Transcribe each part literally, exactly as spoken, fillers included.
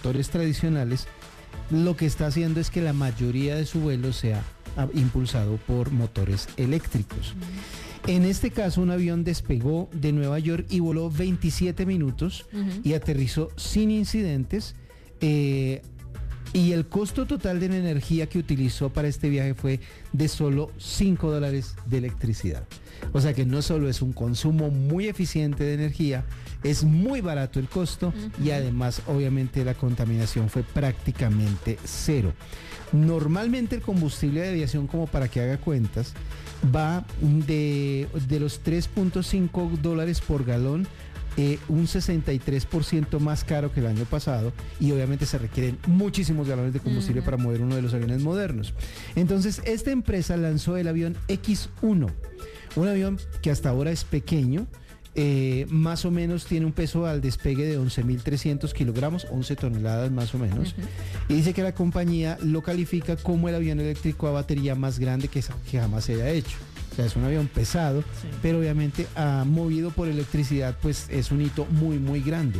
motores tradicionales, lo que está haciendo es que la mayoría de su vuelo sea ah, impulsado por motores eléctricos. Uh-huh. En este caso, un avión despegó de Nueva York y voló veintisiete minutos uh-huh. y aterrizó sin incidentes. Eh, y el costo total de la energía que utilizó para este viaje fue de solo cinco dólares de electricidad. O sea que no solo es un consumo muy eficiente de energía, es muy barato el costo uh-huh. y además obviamente la contaminación fue prácticamente cero. Normalmente el combustible de aviación, como para que haga cuentas, va de, de los tres punto cinco dólares por galón, eh, un sesenta y tres por ciento más caro que el año pasado, y obviamente se requieren muchísimos galones de combustible uh-huh. para mover uno de los aviones modernos. Entonces esta empresa lanzó el avión equis uno, un avión que hasta ahora es pequeño, eh, más o menos tiene un peso al despegue de once mil trescientos kilogramos, once toneladas más o menos, uh-huh. y dice que la compañía lo califica como el avión eléctrico a batería más grande que, que jamás se haya hecho. O sea, es un avión pesado, sí. pero obviamente ah, movido por electricidad, pues es un hito muy, muy grande.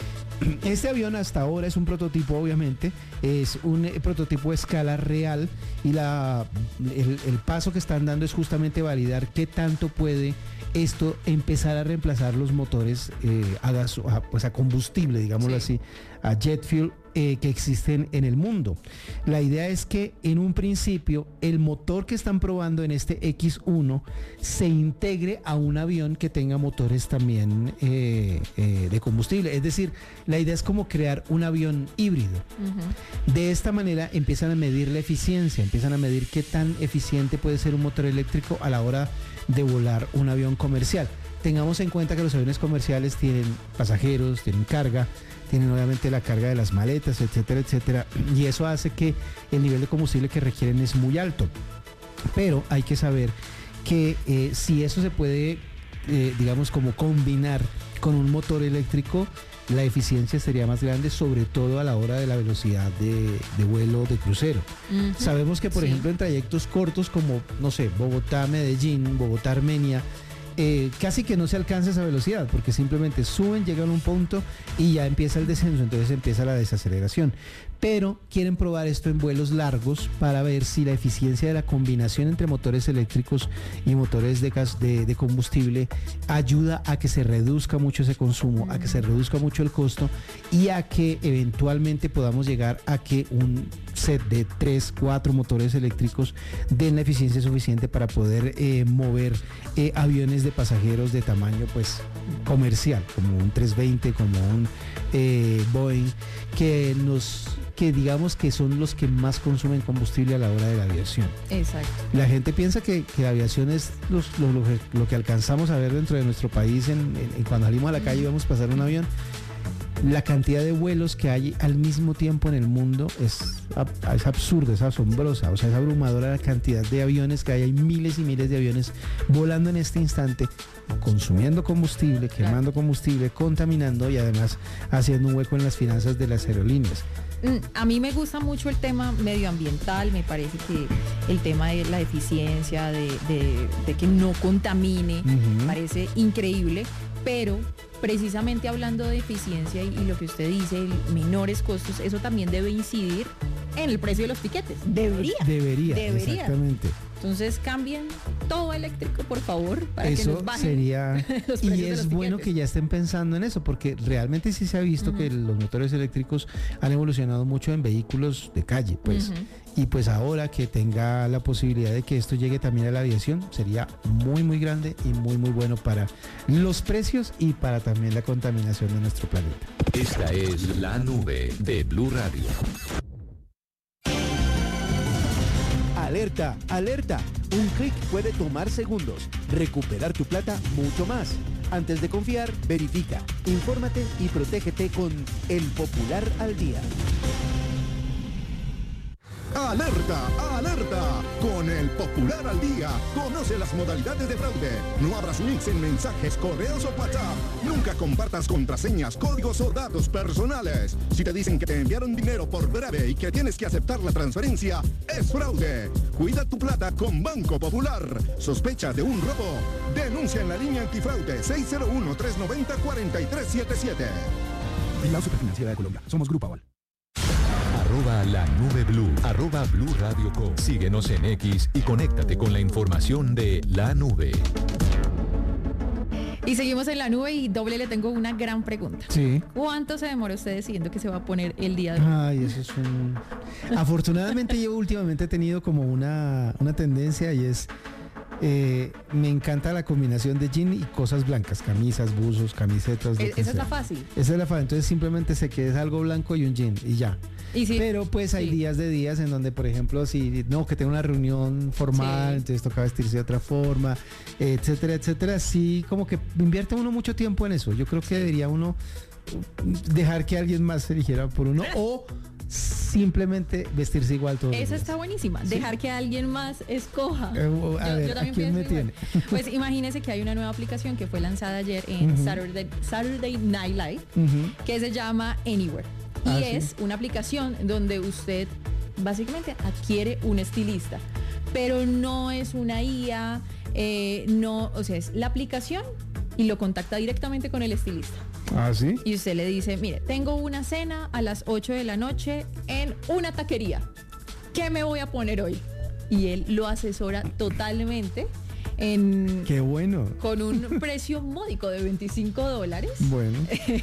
Este avión hasta ahora es un prototipo, obviamente, es un eh, prototipo a escala real, y la, el, el paso que están dando es justamente validar qué tanto puede esto empezar a reemplazar los motores eh, a, gas, a, pues a combustible, digámoslo sí. así, a jet fuel, eh, que existen en el mundo. La idea es que en un principio el motor que están probando en este equis uno se integre a un avión que tenga motores también eh, eh, de combustible. Es decir, la idea es como crear un avión híbrido. Uh-huh. De esta manera empiezan a medir la eficiencia, empiezan a medir qué tan eficiente puede ser un motor eléctrico a la hora de volar un avión comercial. Tengamos en cuenta que los aviones comerciales tienen pasajeros, tienen carga, tienen obviamente la carga de las maletas, etcétera, etcétera, y eso hace que el nivel de combustible que requieren es muy alto. Pero hay que saber que eh, si eso se puede, eh, digamos, como combinar con un motor eléctrico, la eficiencia sería más grande, sobre todo a la hora de la velocidad de, de vuelo de crucero. Uh-huh. Sabemos que, por sí. ejemplo, en trayectos cortos como, no sé, Bogotá-Medellín, Bogotá-Armenia, eh, casi que no se alcanza esa velocidad, porque simplemente suben, llegan a un punto y ya empieza el descenso, entonces empieza la desaceleración. Pero quieren probar esto en vuelos largos para ver si la eficiencia de la combinación entre motores eléctricos y motores de gas de, de combustible ayuda a que se reduzca mucho ese consumo, a que se reduzca mucho el costo y a que eventualmente podamos llegar a que un set de tres, cuatro motores eléctricos den la eficiencia suficiente para poder eh, mover eh, aviones de pasajeros de tamaño pues comercial, como un trescientos veinte, como un eh, Boeing, que nos que digamos que son los que más consumen combustible a la hora de la aviación. Exacto. La gente piensa que, que la aviación es los, lo, lo, lo que alcanzamos a ver dentro de nuestro país en, en, en cuando salimos a la calle y vemos pasar un avión. La cantidad de vuelos que hay al mismo tiempo en el mundo es, es absurda, es asombrosa, o sea, es abrumadora la cantidad de aviones que hay, hay miles y miles de aviones volando en este instante, consumiendo combustible, quemando combustible, contaminando y además haciendo un hueco en las finanzas de las aerolíneas. A mí me gusta mucho el tema medioambiental, me parece que el tema de la eficiencia, de, de, de que no contamine, uh-huh. parece increíble, pero precisamente hablando de eficiencia y, y lo que usted dice, menores costos, eso también debe incidir en el precio de los tiquetes. Debería. Debería, Debería. Exactamente. Entonces cambien todo eléctrico, por favor, para eso que nos bajen sería, los precios y de es los bueno tiquetes. que ya estén pensando en eso, porque realmente sí se ha visto uh-huh. que los motores eléctricos han evolucionado mucho en vehículos de calle, pues, uh-huh. y pues ahora que tenga la posibilidad de que esto llegue también a la aviación, sería muy, muy grande y muy, muy bueno para los precios y para también la contaminación de nuestro planeta. Esta es La Nube de Blue Radio. Alerta, alerta. Un clic puede tomar segundos. Recuperar tu plata mucho más. Antes de confiar, verifica, infórmate y protégete con El Popular al Día. ¡Alerta! ¡Alerta! Con El Popular al Día, conoce las modalidades de fraude. No abras links en mensajes, correos o WhatsApp. Nunca compartas contraseñas, códigos o datos personales. Si te dicen que te enviaron dinero por breve y que tienes que aceptar la transferencia, es fraude. Cuida tu plata con Banco Popular. Sospecha de un robo. Denuncia en la línea antifraude seis cero uno, tres nueve cero, cuatro tres siete siete. La Superfinanciera de Colombia. Somos Grupo Aval. arroba la nube blue, arroba Blue Radio Co. Síguenos en X y conéctate con la información de la nube. Y seguimos en la nube y doble le tengo una gran pregunta. Sí. ¿Cuánto se demora usted decidiendo que se va a poner el día de hoy? Ay, eso es un... Afortunadamente yo últimamente he tenido como una, una tendencia y es... Eh, me encanta la combinación de jean y cosas blancas, camisas, buzos, camisetas. E- esa es la fácil. Esa es la fácil. Entonces simplemente sé que es algo blanco y un jean y ya. Y sí, Pero pues hay sí. días de días en donde, por ejemplo, si no, que tengo una reunión formal, Sí. entonces toca vestirse de otra forma, etcétera, etcétera. Sí, como que invierte uno mucho tiempo en eso. Yo creo que debería uno dejar que alguien más se eligiera por uno o simplemente vestirse igual todo. Esa está buenísima. ¿Sí? Dejar que alguien más escoja. Eh, o- a Yo- ver, yo ¿a también quién me pienso igual. tiene? Pues imagínese que hay una nueva aplicación que fue lanzada ayer en Ujú. Saturday, Saturday Night Live, Ujú. que se llama Anywhere. Y Ah, ¿sí? es una aplicación donde usted básicamente adquiere un estilista, pero no es una I A, eh, no, o sea, es la aplicación y lo contacta directamente con el estilista. Ah, ¿sí? Y usted le dice, mire, tengo una cena a las ocho de la noche en una taquería. ¿Qué me voy a poner hoy? Y él lo asesora totalmente en, Qué bueno. con un precio módico de veinticinco dólares. Bueno.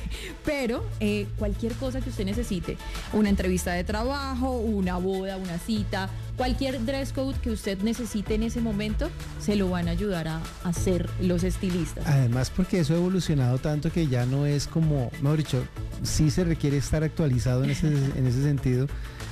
Pero eh, cualquier cosa que usted necesite, una entrevista de trabajo, una boda, una cita, cualquier dress code que usted necesite en ese momento, se lo van a ayudar a hacer los estilistas. Además porque eso ha evolucionado tanto que ya no es como, mejor dicho, sí se requiere estar actualizado en ese, en ese sentido,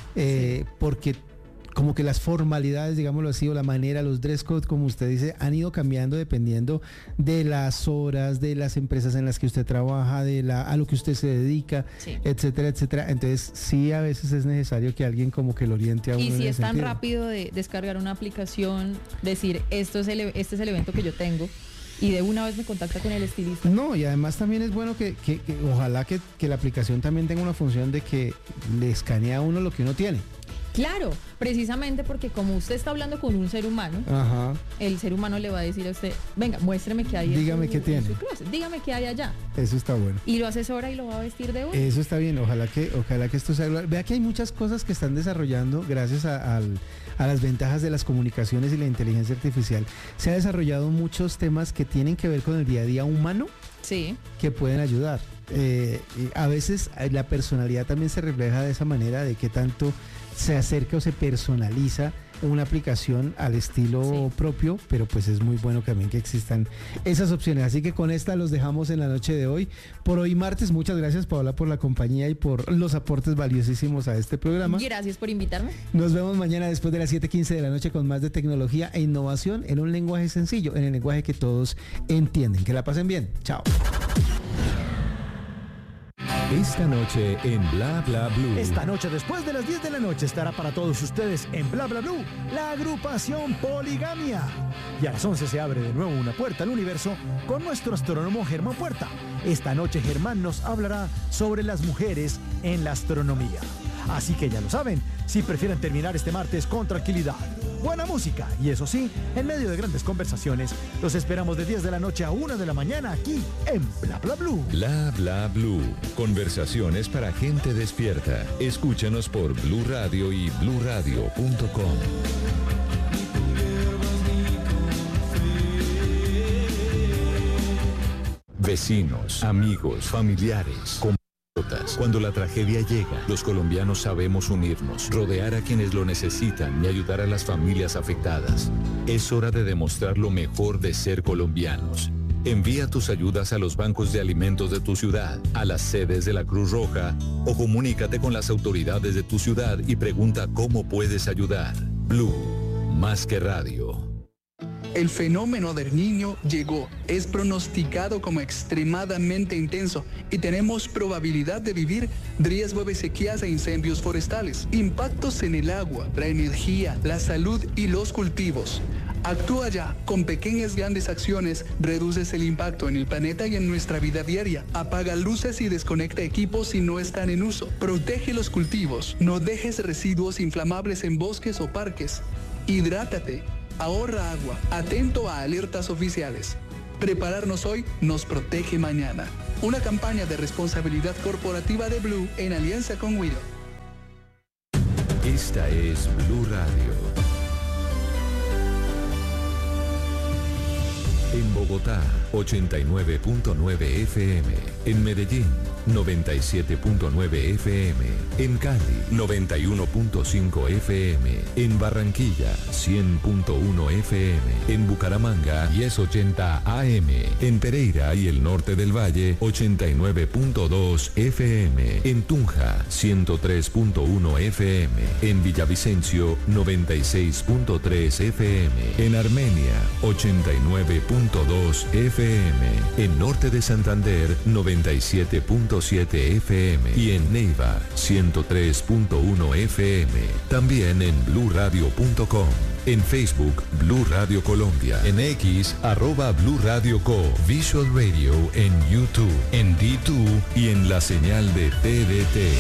eh, porque como que las formalidades, digámoslo así, o la manera, los dress code, como usted dice, han ido cambiando dependiendo de las horas, de las empresas en las que usted trabaja, de la a lo que usted se dedica, Sí. etcétera, etcétera. Entonces sí, a veces es necesario que alguien como que lo oriente a uno. Y en si ese es tan sentido. rápido de descargar una aplicación, decir, esto es el, e- este es el evento que yo tengo, y de una vez me contacta con el estilista. No, y además también es bueno que, que- que ojalá que, que la aplicación también tenga una función de que le escanea a uno lo que uno tiene. Claro, precisamente porque como usted está hablando con un ser humano, Ajá. el ser humano le va a decir a usted, venga, muéstreme qué hay Dígame en su, qué en tiene. su closet, dígame qué hay allá. Eso está bueno. Y lo asesora y lo va a vestir de uno. Eso está bien, ojalá que, ojalá que esto sea global. Vea que hay muchas cosas que están desarrollando gracias a, al- a las ventajas de las comunicaciones y la inteligencia artificial. Se ha desarrollado muchos temas que tienen que ver con el día a día humano Sí, que pueden ayudar. Eh, y a veces eh, la personalidad también se refleja de esa manera, de que tanto se acerca o se personaliza una aplicación al estilo Sí. propio, pero pues es muy bueno también que existan esas opciones. Así que con esta los dejamos en la noche de hoy. Por hoy martes, muchas gracias Paola por la compañía y por los aportes valiosísimos a este programa. gracias por invitarme. Nos vemos mañana después de las siete quince de la noche con más de tecnología e innovación en un lenguaje sencillo, en el lenguaje que todos entienden. Que la pasen bien. Chao. Esta noche en Bla Bla Blue. Esta noche, después de las diez de la noche, estará para todos ustedes en Bla Bla Blue la agrupación Poligamia. Y a las once se abre de nuevo una puerta al universo con nuestro astrónomo Germán Puerta. Esta noche Germán nos hablará sobre las mujeres en la astronomía. Así que ya lo saben, si prefieren terminar este martes con tranquilidad, buena música y eso sí, en medio de grandes conversaciones, los esperamos de diez de la noche a una de la mañana aquí en Bla Bla Blue. Bla Bla Blue. Conversaciones para gente despierta. Escúchanos por Blue Radio y blue radio punto com. Vecinos, amigos, familiares, compatriotas. Cuando la tragedia llega, los colombianos sabemos unirnos, rodear a quienes lo necesitan y ayudar a las familias afectadas. Es hora de demostrar lo mejor de ser colombianos. Envía tus ayudas a los bancos de alimentos de tu ciudad, a las sedes de la Cruz Roja o comunícate con las autoridades de tu ciudad y pregunta cómo puedes ayudar. Blue, más que radio. El fenómeno del Niño llegó, es pronosticado como extremadamente intenso y tenemos probabilidad de vivir riesgo de sequías e incendios forestales, impactos en el agua, la energía, la salud y los cultivos. Actúa ya, con pequeñas grandes acciones reduces el impacto en el planeta y en nuestra vida diaria. Apaga luces y desconecta equipos si no están en uso. Protege los cultivos, no dejes residuos inflamables en bosques o parques. Hidrátate. Ahorra agua, atento a alertas oficiales. Prepararnos hoy nos protege mañana. Una campaña de responsabilidad corporativa de Blue en alianza con Wido. Esta es Blue Radio. En Bogotá, ochenta y nueve punto nueve F M. En Medellín, noventa y siete punto nueve F M. En Cali, noventa y uno punto cinco F M. En Barranquilla, cien punto uno F M. En Bucaramanga, diez ochenta A M. En Pereira y el norte del Valle, ochenta y nueve punto dos F M. En Tunja, ciento tres punto uno F M. En Villavicencio, noventa y seis punto tres F M. En Armenia, ochenta y nueve punto dos F M. En norte de Santander, noventa y siete punto siete F M. Y en Neiva, ciento tres punto uno F M. También en blue radio punto com. En Facebook, Blue Radio Colombia. En X, arroba Blue Radio Co. Visual Radio en YouTube, en D dos y en la señal de T D T.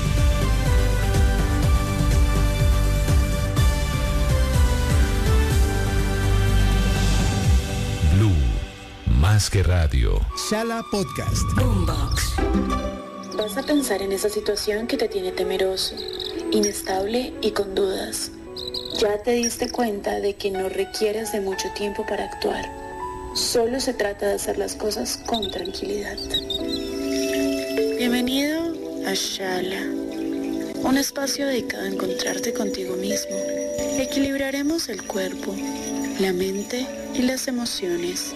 Blue, más que radio. Shala Podcast. Boombox. Vas a pensar en esa situación que te tiene temeroso, inestable y con dudas. Ya te diste cuenta de que no requieres de mucho tiempo para actuar. Solo se trata de hacer las cosas con tranquilidad. Bienvenido a Shala, un espacio dedicado a encontrarte contigo mismo. Equilibraremos el cuerpo, la mente y las emociones.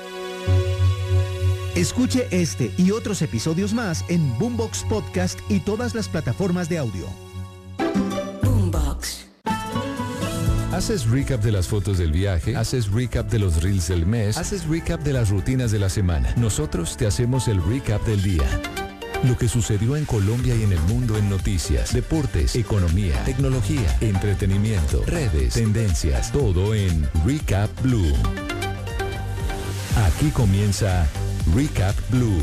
Escuche este y otros episodios más en Boombox Podcast y todas las plataformas de audio. Haces recap de las fotos del viaje, haces recap de los reels del mes, haces recap de las rutinas de la semana. Nosotros te hacemos el recap del día. Lo que sucedió en Colombia y en el mundo en noticias, deportes, economía, tecnología, entretenimiento, redes, tendencias, todo en Recap Blue. Aquí comienza Recap Blue.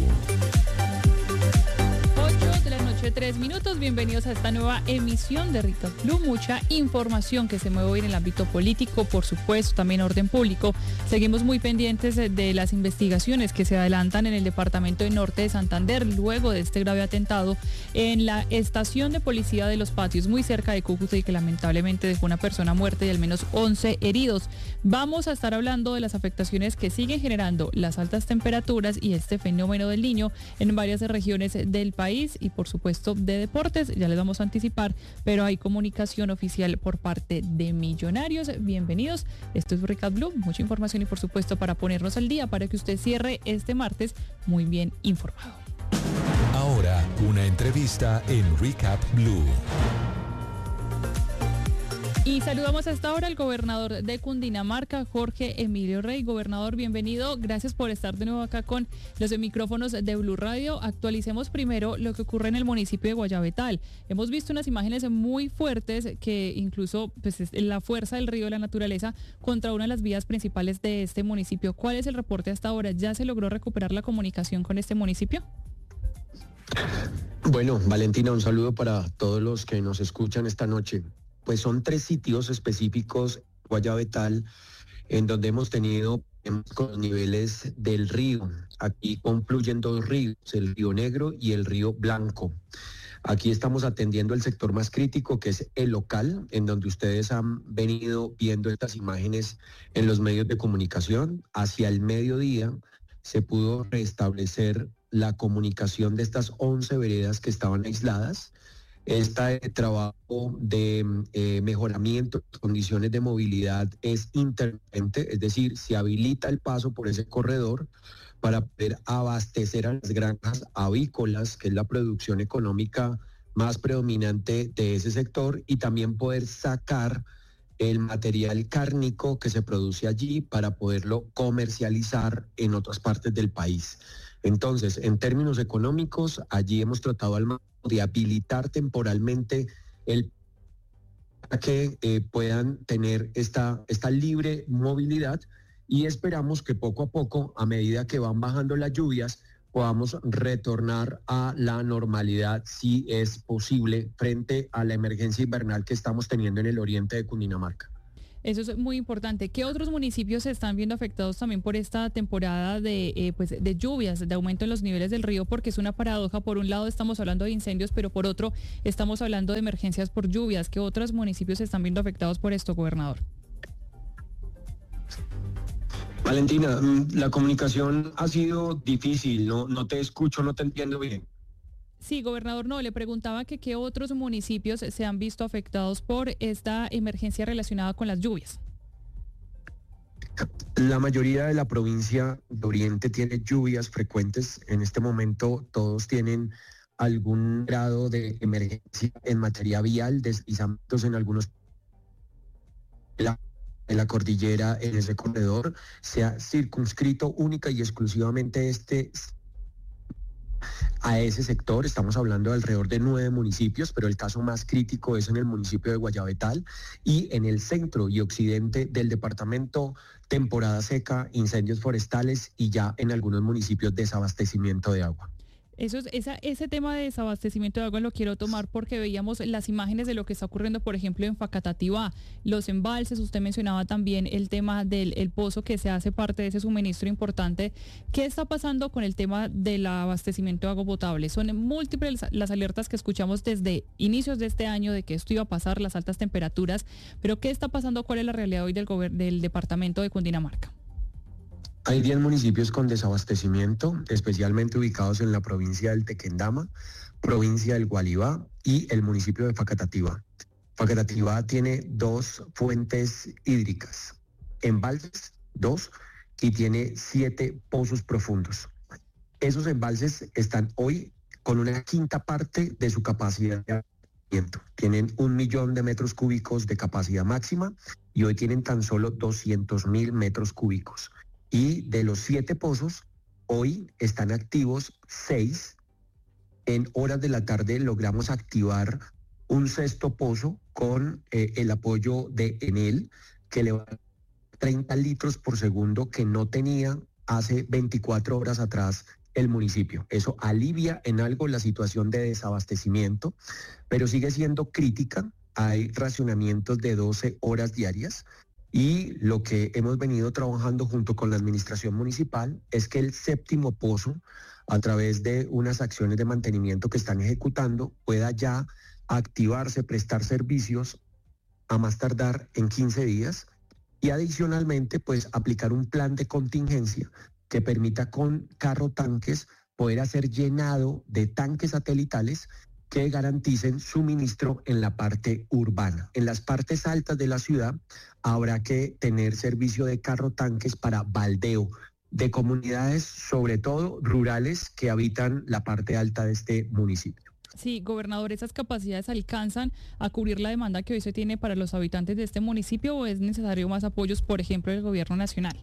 Tres minutos, bienvenidos a esta nueva emisión de Recap Blue. Mucha información que se mueve hoy en el ámbito político, por supuesto, también orden público. Seguimos muy pendientes de, de las investigaciones que se adelantan en el departamento de Norte de Santander luego de este grave atentado en la estación de policía de Los Patios, muy cerca de Cúcuta, y que lamentablemente dejó una persona muerta y al menos once heridos. Vamos a estar hablando de las afectaciones que siguen generando las altas temperaturas y este fenómeno del Niño en varias regiones del país y, por supuesto, de deportes, ya les vamos a anticipar, pero hay comunicación oficial por parte de Millonarios. Bienvenidos, esto es Recap Blue, mucha información y por supuesto para ponernos al día, para que usted cierre este martes muy bien informado. Ahora, una entrevista en Recap Blue. Y saludamos a esta hora al gobernador de Cundinamarca, Jorge Emilio Rey. Gobernador, bienvenido. Gracias por estar de nuevo acá con los micrófonos de Blue Radio. Actualicemos primero lo que ocurre en el municipio de Guayabetal. Hemos visto unas imágenes muy fuertes que incluso pues, es la fuerza del río de la naturaleza contra una de las vías principales de este municipio. ¿Cuál es el reporte hasta ahora? ¿Ya se logró recuperar la comunicación con este municipio? Bueno, Valentina, un saludo para todos los que nos escuchan esta noche. Pues son tres sitios específicos, Guayabetal, en donde hemos tenido con los niveles del río. Aquí confluyen dos ríos, el río Negro y el río Blanco. Aquí estamos atendiendo el sector más crítico, que es el local, en donde ustedes han venido viendo estas imágenes en los medios de comunicación. Hacia el mediodía se pudo restablecer la comunicación de estas once veredas que estaban aisladas. Este trabajo de eh, mejoramiento de condiciones de movilidad es intermitente, es decir, se habilita el paso por ese corredor para poder abastecer a las granjas avícolas, que es la producción económica más predominante de ese sector, y también poder sacar el material cárnico que se produce allí para poderlo comercializar en otras partes del país. Entonces, en términos económicos, allí hemos tratado al de habilitar temporalmente el para que eh, puedan tener esta, esta libre movilidad, y esperamos que poco a poco, a medida que van bajando las lluvias, podamos retornar a la normalidad, si es posible, frente a la emergencia invernal que estamos teniendo en el oriente de Cundinamarca. Eso es muy importante. ¿Qué otros municipios se están viendo afectados también por esta temporada de, eh, pues, de lluvias, de aumento en los niveles del río? Porque es una paradoja. Por un lado estamos hablando de incendios, pero por otro estamos hablando de emergencias por lluvias. ¿Qué otros municipios se están viendo afectados por esto, gobernador? Valentina, la comunicación ha sido difícil, no, no te escucho, no te entiendo bien. Sí, gobernador, no, le preguntaba que qué otros municipios se han visto afectados por esta emergencia relacionada con las lluvias. La mayoría de la provincia de Oriente tiene lluvias frecuentes. En este momento todos tienen algún grado de emergencia en materia vial, deslizamientos en algunos... La, en la cordillera, en ese corredor, se ha circunscrito única y exclusivamente este... a ese sector. Estamos hablando de alrededor de nueve municipios, pero el caso más crítico es en el municipio de Guayabetal y en el centro y occidente del departamento, temporada seca, incendios forestales y ya en algunos municipios desabastecimiento de agua. Eso es, esa, ese tema de desabastecimiento de agua lo quiero tomar porque veíamos las imágenes de lo que está ocurriendo, por ejemplo, en Facatativá, los embalses. Usted mencionaba también el tema del el pozo que se hace parte de ese suministro importante. ¿Qué está pasando con el tema del abastecimiento de agua potable? Son múltiples las alertas que escuchamos desde inicios de este año de que esto iba a pasar, las altas temperaturas, pero ¿qué está pasando? ¿Cuál es la realidad hoy del, del departamento de Cundinamarca? Hay diez municipios con desabastecimiento, especialmente ubicados en la provincia del Tequendama, provincia del Gualibá y el municipio de Facatativá. Facatativá tiene dos fuentes hídricas, embalses, dos, y tiene siete pozos profundos. Esos embalses están hoy con una quinta parte de su capacidad de abastecimiento. Tienen un millón de metros cúbicos de capacidad máxima y hoy tienen tan solo doscientos mil metros cúbicos. Y de los siete pozos, hoy están activos seis. En horas de la tarde logramos activar un sexto pozo con eh, el apoyo de Enel, que le va a dar treinta litros por segundo que no tenía hace veinticuatro horas atrás el municipio. Eso alivia en algo la situación de desabastecimiento, pero sigue siendo crítica. Hay racionamientos de doce horas diarias. Y lo que hemos venido trabajando junto con la administración municipal es que el séptimo pozo, a través de unas acciones de mantenimiento que están ejecutando, pueda ya activarse, prestar servicios a más tardar en quince días y adicionalmente pues aplicar un plan de contingencia que permita con carro tanques poder hacer llenado de tanques satelitales que garanticen suministro en la parte urbana. En las partes altas de la ciudad habrá que tener servicio de carro tanques para baldeo de comunidades, sobre todo rurales, que habitan la parte alta de este municipio. Sí, gobernador, ¿esas capacidades alcanzan a cubrir la demanda que hoy se tiene para los habitantes de este municipio o es necesario más apoyos, por ejemplo, del gobierno nacional?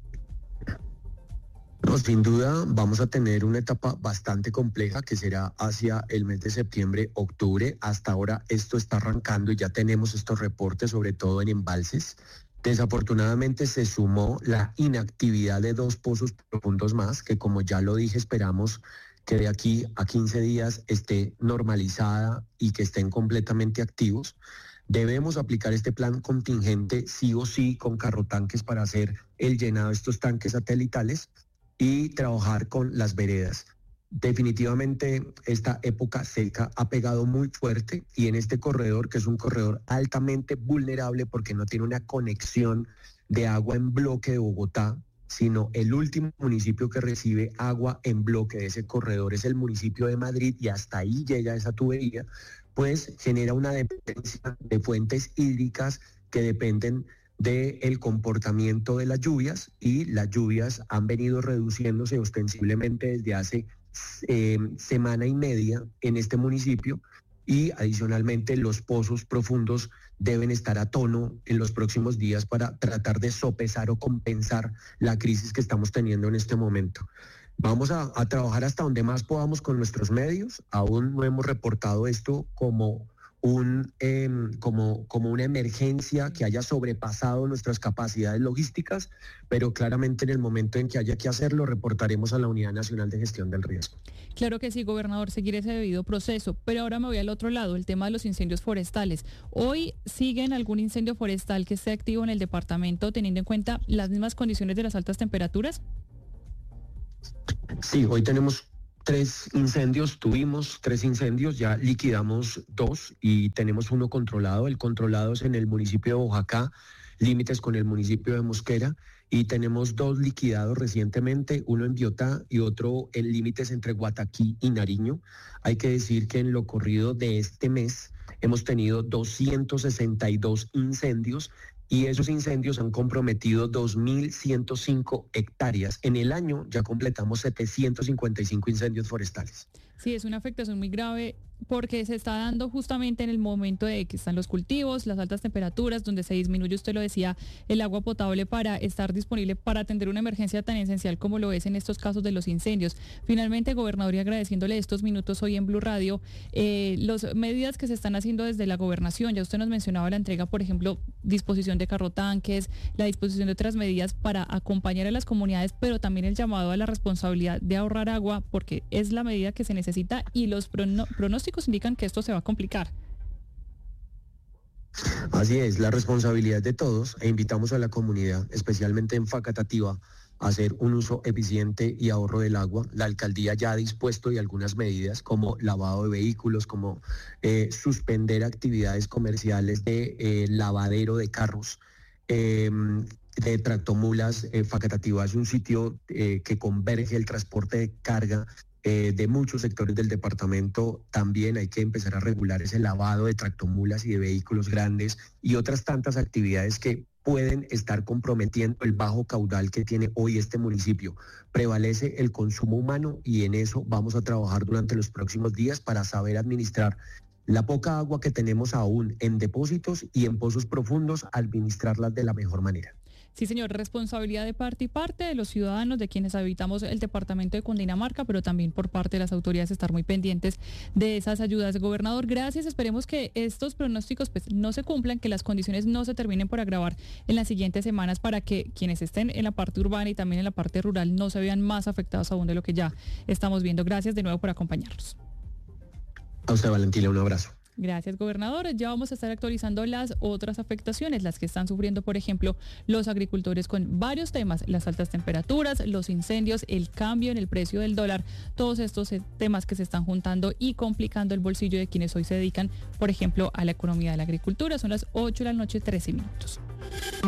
No, sin duda vamos a tener una etapa bastante compleja que será hacia el mes de septiembre, octubre. Hasta ahora esto está arrancando y ya tenemos estos reportes, sobre todo en embalses. Desafortunadamente se sumó la inactividad de dos pozos profundos más, que como ya lo dije, esperamos que de aquí a quince días esté normalizada y que estén completamente activos. Debemos aplicar este plan contingente sí o sí con carrotanques para hacer el llenado de estos tanques satelitales y trabajar con las veredas. Definitivamente esta época seca ha pegado muy fuerte y en este corredor, que es un corredor altamente vulnerable porque no tiene una conexión de agua en bloque de Bogotá, sino el último municipio que recibe agua en bloque de ese corredor es el municipio de Madrid y hasta ahí llega esa tubería, pues genera una dependencia de fuentes hídricas que dependen del comportamiento de las lluvias y las lluvias han venido reduciéndose ostensiblemente desde hace eh, semana y media en este municipio y adicionalmente los pozos profundos deben estar a tono en los próximos días para tratar de sopesar o compensar la crisis que estamos teniendo en este momento. Vamos a, a trabajar hasta donde más podamos con nuestros medios. Aún no hemos reportado esto como un eh, como, como una emergencia que haya sobrepasado nuestras capacidades logísticas, pero claramente en el momento en que haya que hacerlo, reportaremos a la Unidad Nacional de Gestión del Riesgo. Claro que sí, gobernador, seguir ese debido proceso, pero ahora me voy al otro lado, el tema de los incendios forestales. ¿Hoy siguen algún incendio forestal que esté activo en el departamento, teniendo en cuenta las mismas condiciones de las altas temperaturas? Sí, hoy tenemos tres incendios, tuvimos tres incendios, ya liquidamos dos y tenemos uno controlado. El controlado es en el municipio de Boyacá, límites con el municipio de Mosquera, y tenemos dos liquidados recientemente, uno en Biotá y otro en límites entre Guataquí y Nariño. Hay que decir que en lo corrido de este mes hemos tenido doscientos sesenta y dos incendios, y esos incendios han comprometido dos mil ciento cinco hectáreas. En el año ya completamos setecientos cincuenta y cinco incendios forestales. Sí, es una afectación muy grave porque se está dando justamente en el momento de que están los cultivos, las altas temperaturas, donde se disminuye, usted lo decía, el agua potable para estar disponible para atender una emergencia tan esencial como lo es en estos casos de los incendios. Finalmente, gobernador, y agradeciéndole estos minutos hoy en Blue Radio, eh, las medidas que se están haciendo desde la gobernación, ya usted nos mencionaba la entrega, por ejemplo, disposición de carrotanques, la disposición de otras medidas para acompañar a las comunidades, pero también el llamado a la responsabilidad de ahorrar agua, porque es la medida que se necesita y los prono- pronósticos indican que esto se va a complicar. Así es, la responsabilidad de todos, e invitamos a la comunidad, especialmente en Facatativá, a hacer un uso eficiente y ahorro del agua. La alcaldía ya ha dispuesto de algunas medidas como lavado de vehículos, como eh, suspender actividades comerciales de eh, lavadero de carros, eh, de tractomulas. eh, Facatativá es un sitio eh, que converge el transporte de carga Eh, de muchos sectores del departamento. También hay que empezar a regular ese lavado de tractomulas y de vehículos grandes y otras tantas actividades que pueden estar comprometiendo el bajo caudal que tiene hoy este municipio. Prevalece el consumo humano y en eso vamos a trabajar durante los próximos días para saber administrar la poca agua que tenemos aún en depósitos y en pozos profundos, administrarlas de la mejor manera. Sí, señor, responsabilidad de parte y parte de los ciudadanos, de quienes habitamos el departamento de Cundinamarca, pero también por parte de las autoridades estar muy pendientes de esas ayudas. Gobernador, gracias. Esperemos que estos pronósticos pues, no se cumplan, que las condiciones no se terminen por agravar en las siguientes semanas para que quienes estén en la parte urbana y también en la parte rural no se vean más afectados aún de lo que ya estamos viendo. Gracias de nuevo por acompañarnos. A usted, Valentina, un abrazo. Gracias, gobernador. Ya vamos a estar actualizando las otras afectaciones, las que están sufriendo, por ejemplo, los agricultores con varios temas, las altas temperaturas, los incendios, el cambio en el precio del dólar, todos estos temas que se están juntando y complicando el bolsillo de quienes hoy se dedican, por ejemplo, a la economía de la agricultura. Son las ocho de la noche, trece minutos.